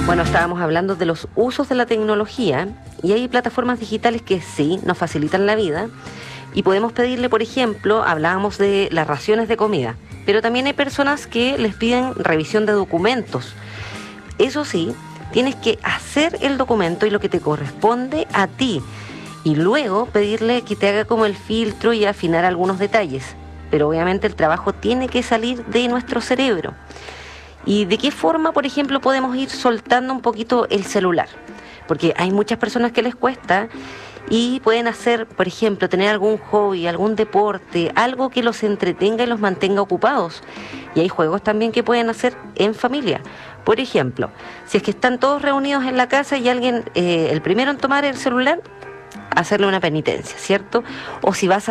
Bueno, estábamos hablando de los usos de la tecnología y hay plataformas digitales que sí nos facilitan la vida y podemos pedirle, por ejemplo, hablábamos de las raciones de comida, pero también hay personas que les piden revisión de documentos. Eso sí, tienes que hacer el documento y lo que te corresponde a ti y luego pedirle que te haga como el filtro y afinar algunos detalles. Pero obviamente el trabajo tiene que salir de nuestro cerebro. ¿Y de qué forma, por ejemplo, podemos ir soltando un poquito el celular? Porque hay muchas personas que les cuesta y pueden hacer, por ejemplo, tener algún hobby, algún deporte, algo que los entretenga y los mantenga ocupados. Y hay juegos también que pueden hacer en familia. Por ejemplo, si es que están todos reunidos en la casa y alguien, el primero en tomar el celular, hacerle una penitencia, ¿cierto? O si vas a